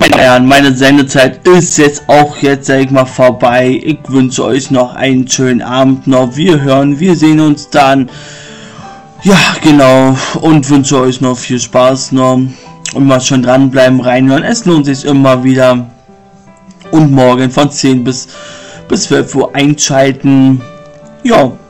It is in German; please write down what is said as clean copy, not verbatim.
Meine Sendezeit ist jetzt auch sag ich mal, vorbei. Ich wünsche euch noch einen schönen Abend noch. Wir sehen uns dann. Ja, genau. Und wünsche euch noch viel Spaß noch. Und mal schön dranbleiben, reinhören. Es lohnt sich immer wieder. Und morgen von 10 bis 12 Uhr einschalten. Ja.